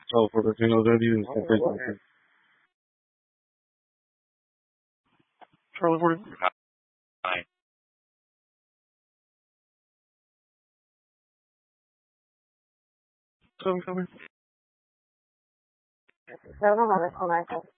Ciao, Fortino Ready. Charlie 40. Hi. Coming. No, no, no, that's all right.